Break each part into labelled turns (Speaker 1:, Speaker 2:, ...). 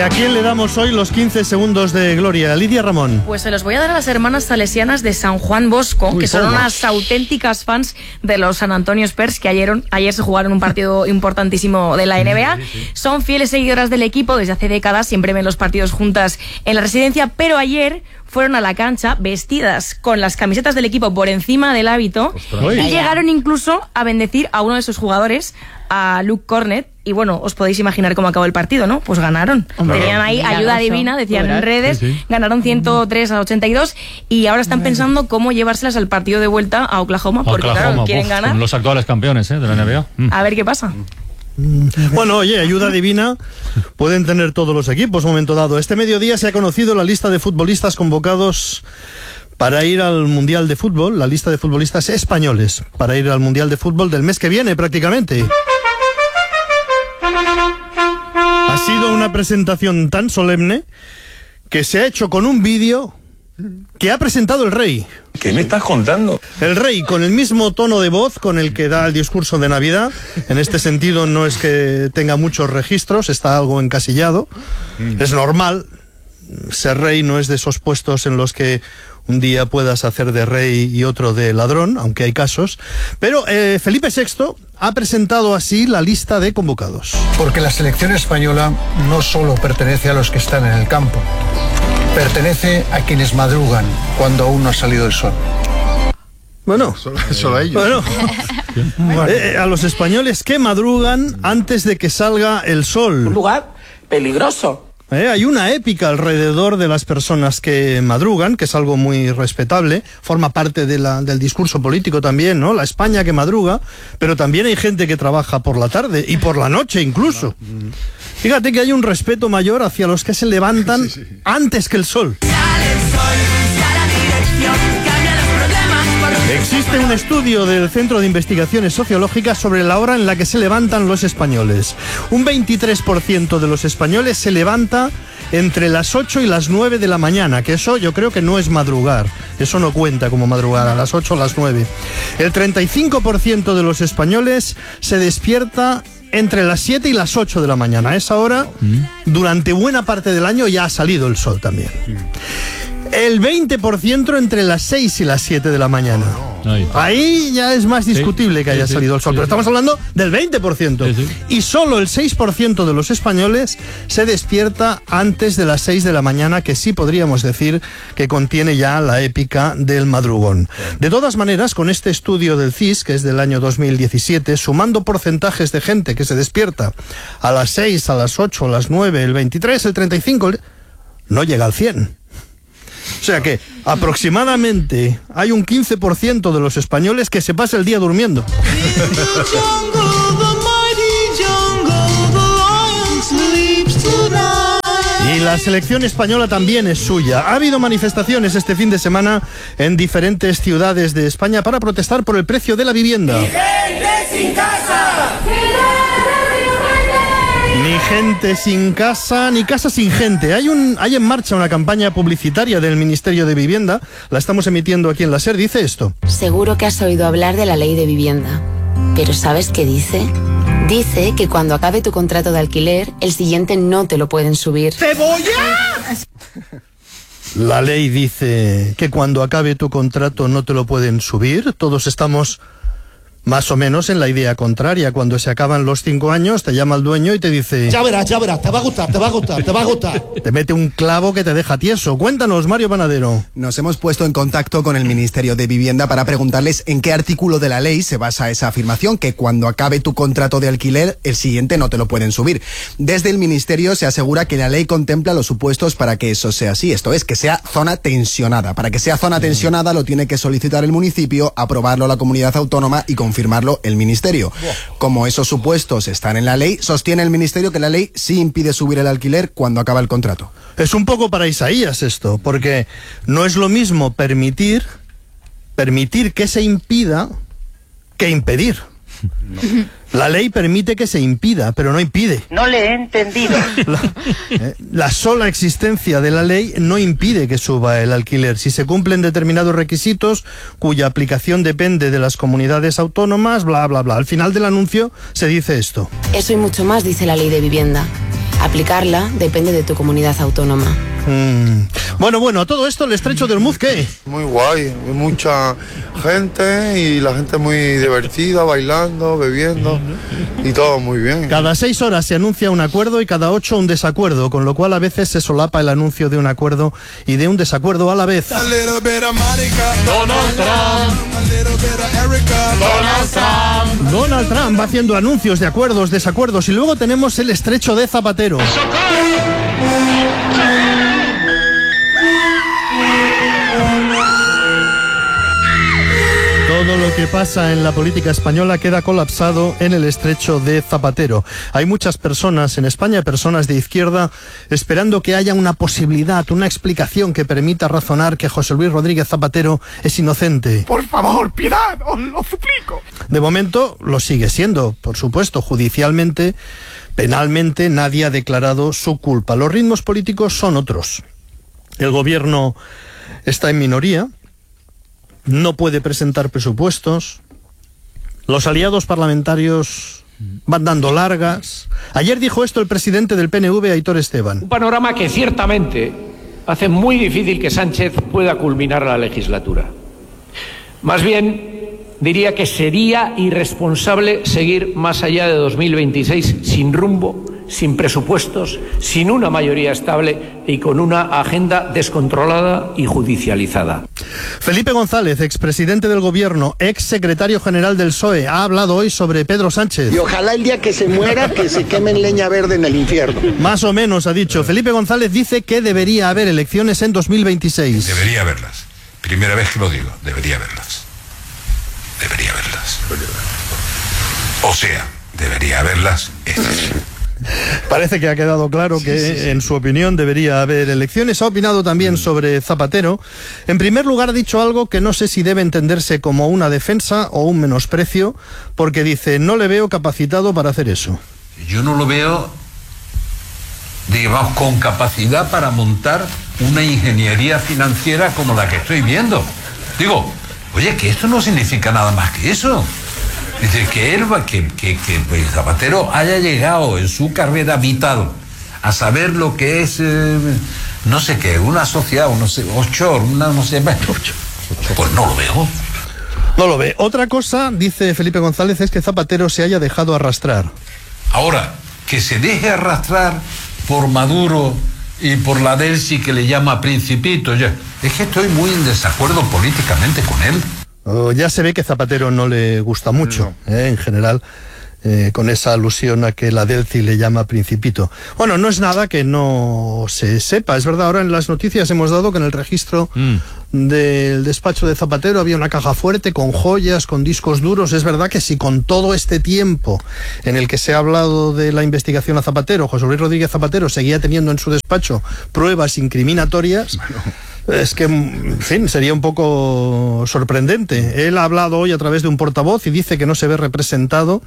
Speaker 1: ¿a quién le damos hoy los 15 segundos de gloria? Lidia Ramón.
Speaker 2: Pues se los voy a dar a las hermanas salesianas de San Juan Bosco, que son unas auténticas fans de los San Antonio Spurs, que ayer se jugaron un partido importantísimo de la NBA. Son fieles seguidoras del equipo desde hace décadas, siempre ven los partidos juntas en la residencia, pero ayer fueron a la cancha vestidas con las camisetas del equipo por encima del hábito y llegaron incluso a bendecir a uno de sus jugadores, a Luke Cornet. Y bueno, os podéis imaginar cómo acabó el partido, ¿no? Pues ganaron. Tenían ahí ayuda divina, decían en redes, ganaron 103-82 y ahora están pensando cómo llevárselas al partido de vuelta a Oklahoma, porque claro, quieren ganar.
Speaker 3: Son los actuales campeones de la NBA.
Speaker 2: A ver qué pasa.
Speaker 1: Bueno, oye, ayuda divina pueden tener todos los equipos un momento dado. Este mediodía se ha conocido la lista de futbolistas convocados para ir al Mundial de Fútbol, la lista de futbolistas españoles para ir al Mundial de Fútbol del mes que viene prácticamente. Ha sido una presentación tan solemne que se ha hecho con un vídeo que ha presentado el rey.
Speaker 4: ¿Qué me estás contando?
Speaker 1: El rey, con el mismo tono de voz con el que da el discurso de Navidad. En este sentido no es que tenga muchos registros, está algo encasillado. Es normal. Ser rey no es de esos puestos en los que un día puedas hacer de rey y otro de ladrón, aunque hay casos. Pero Felipe VI ha presentado así la lista de convocados.
Speaker 5: Porque la selección española no solo pertenece a los que están en el campo, pertenece a quienes madrugan cuando aún no ha salido el sol.
Speaker 1: Bueno,
Speaker 6: solo a ellos.
Speaker 1: Bueno, a los españoles que madrugan antes de que salga el sol.
Speaker 7: Un lugar peligroso.
Speaker 1: Hay una épica alrededor de las personas que madrugan, que es algo muy respetable, forma parte de del discurso político también, ¿no? La España que madruga, pero también hay gente que trabaja por la tarde y por la noche incluso. Fíjate que hay un respeto mayor hacia los que se levantan antes que el sol. Existe un estudio del Centro de Investigaciones Sociológicas sobre la hora en la que se levantan los españoles. Un 23% de los españoles se levanta entre las 8 y las 9 de la mañana, que eso yo creo que no es madrugar, eso no cuenta como madrugar, a las 8 o las 9. El 35% de los españoles se despierta entre las 7 y las 8 de la mañana. A esa hora, durante buena parte del año, ya ha salido el sol también. El 20% entre las 6 y las 7 de la mañana. Ahí ya es más discutible que haya salido el sol, pero estamos hablando del 20%. Y solo el 6% de los españoles se despierta antes de las 6 de la mañana, que sí podríamos decir que contiene ya la épica del madrugón. De todas maneras, con este estudio del CIS, que es del año 2017, sumando porcentajes de gente que se despierta a las 6, a las 8, a las 9, el 23, el 35, no llega al 100. O sea que aproximadamente hay un 15% de los españoles que se pasa el día durmiendo. Y la selección española también es suya. Ha habido manifestaciones este fin de semana en diferentes ciudades de España para protestar por el precio de la vivienda.
Speaker 7: ¡Ni gente sin casa!
Speaker 1: Ni gente sin casa, ni casa sin gente. Hay en marcha una campaña publicitaria del Ministerio de Vivienda. La estamos emitiendo aquí en la SER. Dice esto.
Speaker 8: Seguro que has oído hablar de la ley de vivienda. ¿Pero sabes qué dice? Dice que cuando acabe tu contrato de alquiler, el siguiente no te lo pueden subir.
Speaker 1: ¡Cebolla! La ley dice que cuando acabe tu contrato no te lo pueden subir. Todos estamos más o menos en la idea contraria. Cuando se acaban los 5 años, te llama el dueño y te dice... Ya verás, te va a gustar, te va a gustar. Te mete un clavo que te deja tieso. Cuéntanos, Mario Panadero.
Speaker 9: Nos hemos puesto en contacto con el Ministerio de Vivienda para preguntarles en qué artículo de la ley se basa esa afirmación, que cuando acabe tu contrato de alquiler, el siguiente no te lo pueden subir. Desde el Ministerio se asegura que la ley contempla los supuestos para que eso sea así. Esto es, que sea zona tensionada. Para que sea zona tensionada lo tiene que solicitar el municipio, aprobarlo la comunidad autónoma y confirmarlo el Ministerio. Como esos supuestos están en la ley, sostiene el Ministerio que la ley sí impide subir el alquiler cuando acaba el contrato.
Speaker 1: Es un poco para Isaías esto, porque no es lo mismo permitir que se impida que impedir. La ley permite que se impida, pero no impide.
Speaker 7: No le he entendido.
Speaker 1: La sola existencia de la ley no impide que suba el alquiler. Si se cumplen determinados requisitos, cuya aplicación depende de las comunidades autónomas, bla, bla, bla. Al final del anuncio se dice esto.
Speaker 8: Eso y mucho más dice la ley de vivienda. Aplicarla depende de tu comunidad autónoma.
Speaker 1: Bueno, todo esto, el Estrecho de Ormuz, ¿qué?
Speaker 4: Muy guay, hay mucha gente y la gente muy divertida, bailando, bebiendo y todo muy bien.
Speaker 1: Cada 6 horas se anuncia un acuerdo y cada 8 un desacuerdo, con lo cual a veces se solapa el anuncio de un acuerdo y de un desacuerdo a la vez. Donald Trump va haciendo anuncios de acuerdos, desacuerdos, y luego tenemos el Estrecho de Zapatero. Todo lo que pasa en la política española queda colapsado en el Estrecho de Zapatero. Hay muchas personas en España, personas de izquierda, esperando que haya una posibilidad, una explicación que permita razonar que José Luis Rodríguez Zapatero es inocente.
Speaker 6: Por favor, piedad, os lo suplico.
Speaker 1: De momento lo sigue siendo, por supuesto, judicialmente, penalmente, nadie ha declarado su culpa. Los ritmos políticos son otros. El gobierno está en minoría, no puede presentar presupuestos, los aliados parlamentarios van dando largas. Ayer dijo esto el presidente del PNV, Aitor Esteban.
Speaker 10: Un panorama que ciertamente hace muy difícil que Sánchez pueda culminar la legislatura. Más bien, diría que sería irresponsable seguir más allá de 2026 sin rumbo, sin presupuestos, sin una mayoría estable y con una agenda descontrolada y judicializada.
Speaker 1: Felipe González, expresidente del gobierno, exsecretario general del PSOE, ha hablado hoy sobre Pedro Sánchez.
Speaker 6: Y ojalá el día que se muera, que se quemen leña verde en el infierno.
Speaker 1: Más o menos ha dicho. Felipe González dice que debería haber elecciones en 2026.
Speaker 11: Debería haberlas. Primera vez que lo digo, debería haberlas. Debería haberlas. O sea, debería haberlas esta vez.
Speaker 1: Parece que ha quedado claro que, en su opinión, debería haber elecciones. Ha opinado también sobre Zapatero. En primer lugar, ha dicho algo que no sé si debe entenderse como una defensa o un menosprecio, porque dice, no le veo capacitado para hacer eso.
Speaker 11: Yo no lo veo, digamos, con capacidad para montar una ingeniería financiera como la que estoy viendo. Digo, oye, que esto no significa nada más que eso. Dice que Zapatero haya llegado en su carrera vital a saber lo que es, no sé qué, una sociedad, offshore, no sé, pues no lo veo.
Speaker 1: No lo ve. Otra cosa, dice Felipe González, es que Zapatero se haya dejado arrastrar.
Speaker 11: Ahora, que se deje arrastrar por Maduro y por la Delsi que le llama Principito, ya, es que estoy muy en desacuerdo políticamente con él.
Speaker 1: Ya se ve que Zapatero no le gusta mucho, en general, con esa alusión a que la Delci le llama Principito. Bueno, no es nada que no se sepa. Es verdad, ahora en las noticias hemos dado que en el registro del despacho de Zapatero había una caja fuerte con joyas, con discos duros. Es verdad que si con todo este tiempo en el que se ha hablado de la investigación a Zapatero, José Luis Rodríguez Zapatero seguía teniendo en su despacho pruebas incriminatorias... Es que, en fin, sería un poco sorprendente. Él ha hablado hoy a través de un portavoz y dice que no se ve representado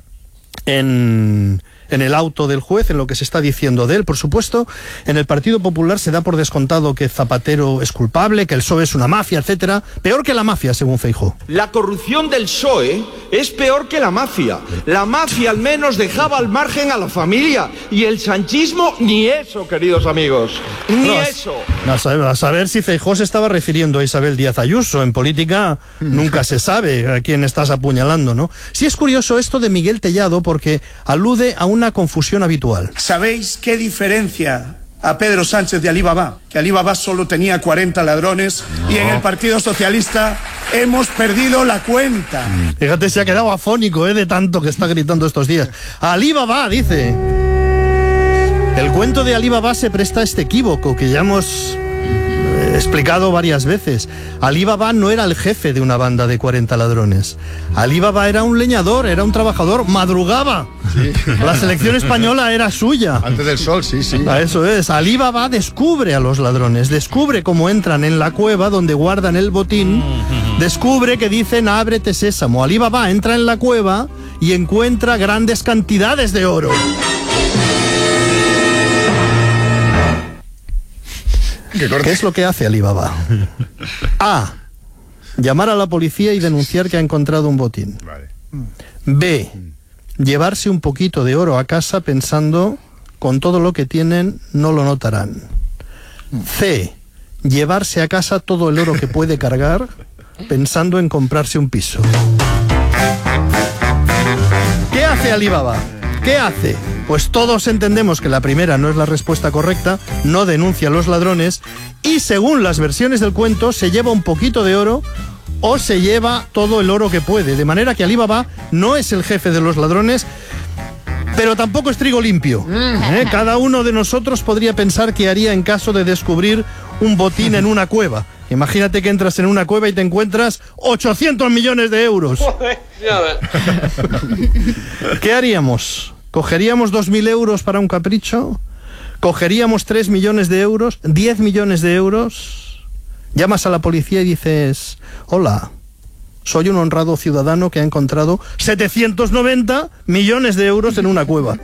Speaker 1: en el auto del juez, en lo que se está diciendo de él. Por supuesto, en el Partido Popular se da por descontado que Zapatero es culpable, que el PSOE es una mafia, etcétera. Peor que la mafia, según Feijóo.
Speaker 12: La corrupción del PSOE es peor que la mafia. La mafia al menos dejaba al margen a la familia. Y el sanchismo, ni eso, queridos amigos. Ni eso.
Speaker 1: A saber si Feijóo se estaba refiriendo a Isabel Díaz Ayuso. En política nunca se sabe a quién estás apuñalando, ¿no? Sí es curioso esto de Miguel Tellado porque alude a una confusión habitual.
Speaker 6: ¿Sabéis qué diferencia a Pedro Sánchez de Alí Baba? Que Alí Baba solo tenía 40 ladrones y en el Partido Socialista hemos perdido la cuenta.
Speaker 1: Fíjate, se ha quedado afónico, de tanto que está gritando estos días. Alí Baba, dice. El cuento de Alí Baba se presta a este equívoco que ya hemos explicado varias veces. Alí Baba no era el jefe de una banda de 40 ladrones. Alí Baba era un leñador, era un trabajador, madrugaba. Sí. La selección española era suya.
Speaker 13: Antes del sol, sí.
Speaker 1: Eso es. Alí Baba descubre a los ladrones, descubre cómo entran en la cueva donde guardan el botín, descubre que dicen ábrete sésamo. Alí Baba entra en la cueva y encuentra grandes cantidades de oro. ¿Qué es lo que hace Alí Baba? A. Llamar a la policía y denunciar que ha encontrado un botín.
Speaker 13: Vale.
Speaker 1: B. Llevarse un poquito de oro a casa pensando, con todo lo que tienen, no lo notarán. C. Llevarse a casa todo el oro que puede cargar pensando en comprarse un piso. ¿Qué hace Alí Baba? ¿Qué hace? Pues todos entendemos que la primera no es la respuesta correcta, no denuncia a los ladrones y, según las versiones del cuento, se lleva un poquito de oro o se lleva todo el oro que puede. De manera que Alí Baba no es el jefe de los ladrones, pero tampoco es trigo limpio. Cada uno de nosotros podría pensar qué haría en caso de descubrir un botín en una cueva. Imagínate que entras en una cueva y te encuentras 800 millones de euros. ¿Qué haríamos? ¿Cogeríamos 2.000 euros para un capricho? ¿Cogeríamos 3 millones de euros? ¿10 millones de euros? Llamas a la policía y dices, hola, soy un honrado ciudadano que ha encontrado 790 millones de euros en una cueva.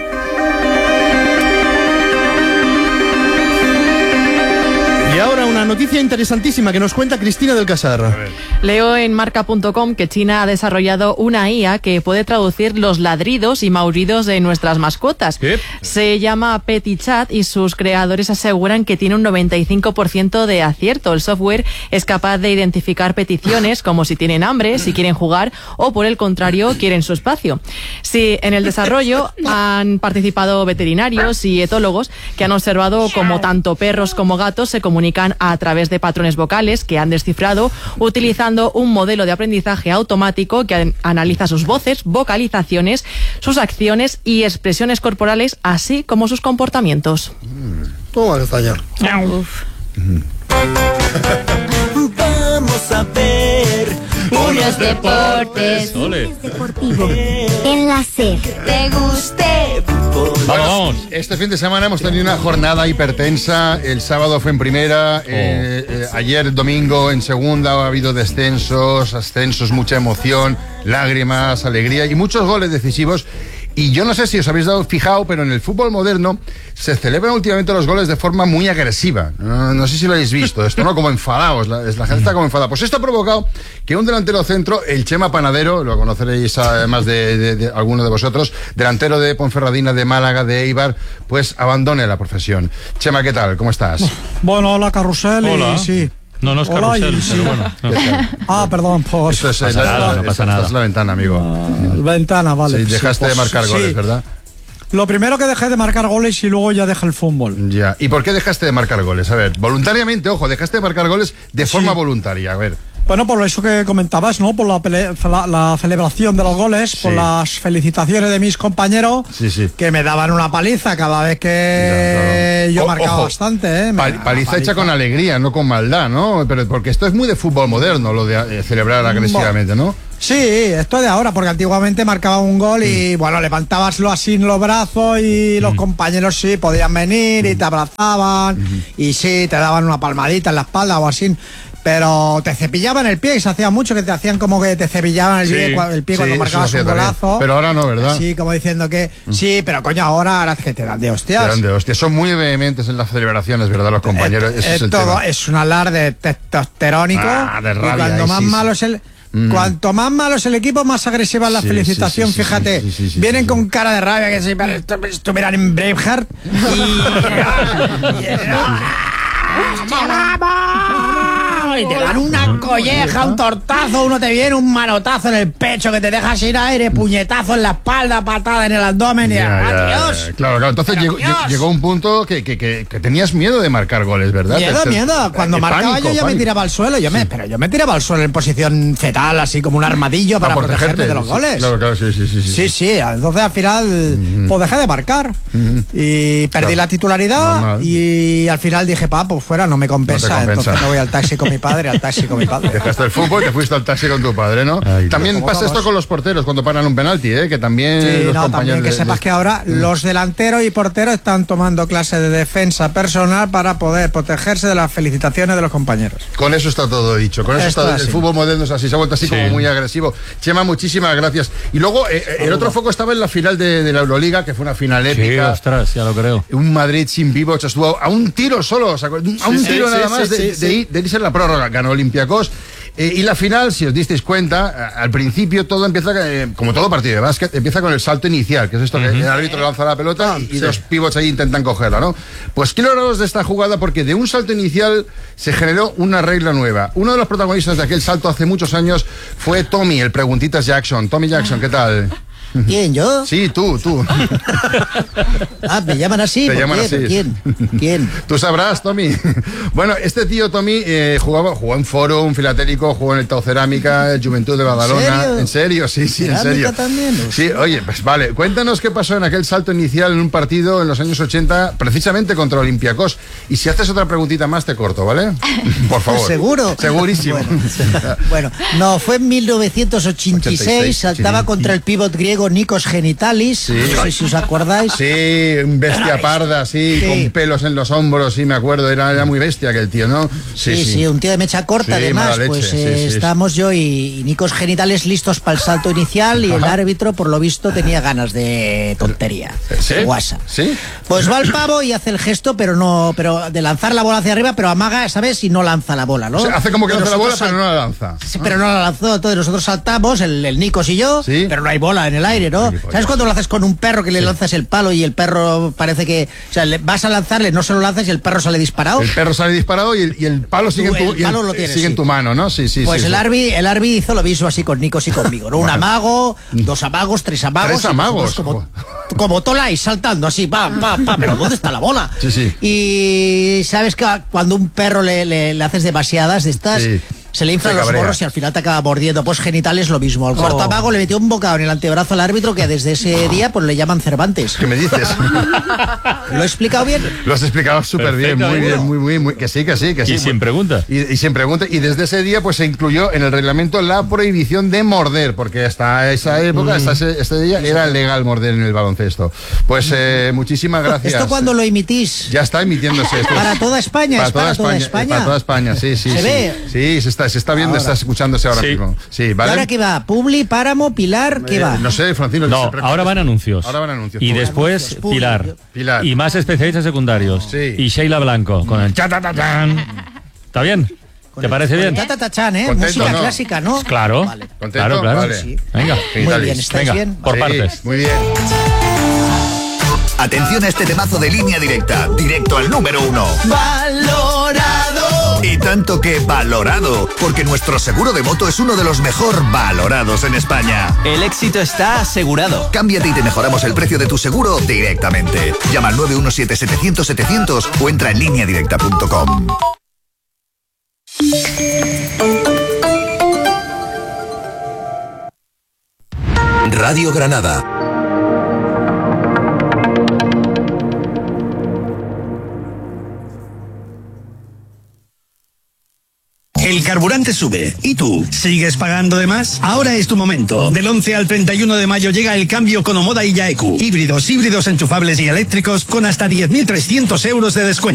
Speaker 1: Y ahora una noticia interesantísima que nos cuenta Cristina del Casar.
Speaker 14: Leo en marca.com que China ha desarrollado una IA que puede traducir los ladridos y maullidos de nuestras mascotas. ¿Qué? Se llama PetiChat y sus creadores aseguran que tiene un 95% de acierto. El software es capaz de identificar peticiones como si tienen hambre, si quieren jugar o, por el contrario, quieren su espacio. Sí, en el desarrollo han participado veterinarios y etólogos que han observado cómo tanto perros como gatos se comunican a través de patrones vocales que han descifrado utilizando un modelo de aprendizaje automático que analiza sus voces, vocalizaciones, sus acciones y expresiones corporales, así como sus comportamientos.
Speaker 1: Toma que está ya.
Speaker 7: Vamos a ver unos deportes.
Speaker 15: Deportivo en la SER.
Speaker 7: Te guste.
Speaker 13: Vamos. Este fin de semana hemos tenido una jornada hipertensa. El sábado fue en primera, ayer domingo en segunda. Ha habido descensos, ascensos, mucha emoción, lágrimas, alegría y muchos goles decisivos. Y yo no sé si os habéis fijado, pero en el fútbol moderno se celebran últimamente los goles de forma muy agresiva. No sé si lo habéis visto, esto no, como enfadados, la gente está como enfadada. Pues esto ha provocado que un delantero centro, el Chema Panadero, lo conoceréis además de alguno de vosotros, delantero de Ponferradina, de Málaga, de Eibar, pues abandone la profesión. Chema, ¿qué tal? ¿Cómo estás?
Speaker 16: Bueno, hola Carrusel.
Speaker 3: Hola.
Speaker 16: Y sí.
Speaker 3: No, no es carrusel, pero bueno. No.
Speaker 16: Perdón, pues.
Speaker 13: Esto es no pasa nada. Esta es la ventana, amigo.
Speaker 16: Ventana, vale.
Speaker 13: Sí, dejaste de marcar goles, ¿verdad?
Speaker 16: Lo primero que dejé de marcar goles y luego ya dejé el fútbol.
Speaker 13: Ya. ¿Y por qué dejaste de marcar goles? A ver, voluntariamente, ojo, dejaste de marcar goles de forma voluntaria. A ver.
Speaker 16: Bueno, por eso que comentabas, ¿no? Por la celebración de los goles, por las felicitaciones de mis compañeros, que me daban una paliza cada vez que yo marcaba bastante, ¿eh?
Speaker 13: Paliza hecha con alegría, no con maldad, ¿no? Pero porque esto es muy de fútbol moderno, lo de celebrar agresivamente, ¿no?
Speaker 16: Sí, esto es de ahora, porque antiguamente marcaba un gol y, bueno, levantabaslo así en los brazos y los compañeros sí podían venir y te abrazaban y sí, te daban una palmadita en la espalda o así. Pero te cepillaban el pie y se hacía mucho que te hacían como que te cepillaban el pie cuando marcabas un golazo.
Speaker 13: Pero ahora no, ¿verdad?
Speaker 16: Sí, como diciendo que sí, pero coño, ahora es que te dan de hostias.
Speaker 13: Te dan de hostias. Son muy vehementes en las celebraciones, ¿verdad? Los compañeros. Ese es el
Speaker 16: todo
Speaker 13: tema.
Speaker 16: Es un alarde testosterónico.
Speaker 13: De rabia,
Speaker 16: y cuanto más malo es el... Cuanto más malo es el equipo, más agresiva es la felicitación. Fíjate, vienen con cara de rabia que si estuvieran en Braveheart No, y te dan una colleja, un tortazo, uno te viene un manotazo en el pecho que te deja sin aire, puñetazo en la espalda, patada en el abdomen y adiós.
Speaker 13: Claro, entonces llegó un punto que tenías miedo de marcar goles, ¿verdad?
Speaker 16: Miedo. Cuando marcaba pánico, yo me tiraba al suelo, pero yo me tiraba al suelo en posición fetal, así como un armadillo para protegerme de los goles.
Speaker 13: Claro, sí.
Speaker 16: Sí, entonces al final pues dejé de marcar y perdí la titularidad y al final dije, pues fuera, no me compensa. Entonces me voy al taxi con mi padre,
Speaker 13: Dejaste el fútbol y te fuiste al taxi con tu padre, ¿no? También pasa esto con los porteros cuando paran un penalti, que también los compañeros...
Speaker 16: También que sepas que ahora los delanteros y porteros están tomando clases de defensa personal para poder protegerse de las felicitaciones de los compañeros.
Speaker 13: Con eso está todo dicho. Con eso está el fútbol moderno es así, se ha vuelto así como muy agresivo. Chema, muchísimas gracias. Y luego el otro foco estaba en la final de la Euroliga, que fue una final épica.
Speaker 17: Sí, ostras, ya lo creo.
Speaker 13: Un Madrid sin Vivoch estuvo a un tiro solo, a un tiro nada más de irse en la prórroga. Ganó Olympiacos. Y la final, si os disteis cuenta, al principio todo empieza, como todo partido de básquet, empieza con el salto inicial, que es esto que el árbitro lanza la pelota y dos pivots ahí intentan cogerla, ¿no? Pues quiero hablaros de esta jugada porque de un salto inicial se generó una regla nueva. Uno de los protagonistas de aquel salto hace muchos años fue Tommy, el Preguntitas Jackson. Tommy Jackson, ¿qué tal?
Speaker 16: ¿Quién, yo?
Speaker 13: Sí, tú.
Speaker 16: Me llaman así.
Speaker 13: Te llaman así.
Speaker 16: ¿Quién?
Speaker 13: Tú sabrás, Tommy. Bueno, este tío Tommy jugó en Fórum, Filatélico, jugó en el Tau Cerámica, Juventud de Badalona. ¿En serio? Sí, en serio.
Speaker 16: También,
Speaker 13: sí, oye, pues vale. Cuéntanos qué pasó en aquel salto inicial en un partido en los años 80, precisamente contra Olympiacos. Y si haces otra preguntita más, te corto, ¿vale? Por favor.
Speaker 16: ¿Seguro?
Speaker 13: Segurísimo.
Speaker 16: Bueno, no, fue en 1986, saltaba contra el pívot griego Nikos Genitalis, no sé si os acordáis.
Speaker 13: Sí, un bestia parda, con pelos en los hombros, me acuerdo, era muy bestia aquel tío, ¿no?
Speaker 16: Sí, un tío de mecha corta, además, pues estábamos yo y Nikos Genitales listos para el salto inicial y el árbitro, por lo visto, tenía ganas de tontería, de guasa.
Speaker 13: ¿Sí?
Speaker 16: Pues va el pavo y hace el gesto, pero de lanzar la bola hacia arriba, pero amaga, ¿sabes? Y no lanza la bola, ¿no?
Speaker 13: O sea, hace como que lanza la bola, pero no la lanza.
Speaker 16: Sí, pero no la lanzó, entonces nosotros saltamos, el Nikos y yo, pero no hay bola en el aire, ¿no? ¿Sabes cuando lo haces con un perro que le lanzas el palo y el perro parece que... O sea, vas a lanzarle, no se lo lanzas y el perro sale disparado?
Speaker 13: El perro sale disparado y el palo sigue en tu mano, ¿no? Sí.
Speaker 16: Pues el Arbi hizo lo mismo así con Nikos y conmigo, ¿no? Un amago, 2 amagos, 3 amagos.
Speaker 13: 3 amagos.
Speaker 16: Como Tolai saltando así, pero ¿dónde está la bola?
Speaker 13: Sí.
Speaker 16: Y sabes que cuando un perro le haces demasiadas de estas... Se le inflan los morros y al final te acaba mordiendo. Pues Genitales lo mismo. Al cuarto amago le metió un bocado en el antebrazo al árbitro que desde ese día pues le llaman Cervantes.
Speaker 13: ¿Qué me dices?
Speaker 16: ¿Lo he explicado bien?
Speaker 13: Lo has explicado súper bien, muy. Que sí.
Speaker 17: Y sin pregunta.
Speaker 13: Y sin pregunta. Y desde ese día pues se incluyó en el reglamento la prohibición de morder, porque hasta esa época, hasta este día, era legal morder en el baloncesto. Pues muchísimas gracias.
Speaker 16: ¿Esto cuándo lo emitís?
Speaker 13: Ya está emitiéndose.
Speaker 16: Para toda España.
Speaker 13: Para toda España, sí.
Speaker 16: ¿Se ve?
Speaker 13: Sí, se está viendo, está escuchándose ahora mismo. Sí, ¿vale?
Speaker 16: ¿Y ahora qué va? ¿Publi, Páramo, Pilar? ¿Qué va?
Speaker 13: No sé, Francino.
Speaker 17: No, ahora van anuncios. Y después Pilar. Y más especialistas secundarios.
Speaker 13: Sí.
Speaker 17: Y Sheila Blanco con el cha-ta-ta-chan. ¿Está bien? ¿Te parece bien?
Speaker 16: Cha-ta-ta-chan, música clásica, ¿no?
Speaker 17: Claro.
Speaker 16: Vale.
Speaker 13: Claro.
Speaker 17: Vale.
Speaker 16: Sí.
Speaker 17: Venga.
Speaker 16: Muy bien, ¿estáis bien?
Speaker 17: Por partes.
Speaker 13: Muy bien.
Speaker 18: Atención a este temazo de Línea Directa, directo al número 1.
Speaker 15: ¡Valorado!
Speaker 18: Y tanto que valorado, porque nuestro seguro de moto es uno de los mejor valorados en España.
Speaker 19: El éxito está asegurado.
Speaker 18: Cámbiate y te mejoramos el precio de tu seguro directamente. Llama al 917-700-700 o entra en lineadirecta.com.
Speaker 20: Radio Granada.
Speaker 21: El carburante sube. ¿Y tú? ¿Sigues pagando de más? Ahora es tu momento. Del 11 al 31 de mayo llega el cambio con Omoda y Yaeku. Híbridos enchufables y eléctricos con hasta 10.300 euros de descuento.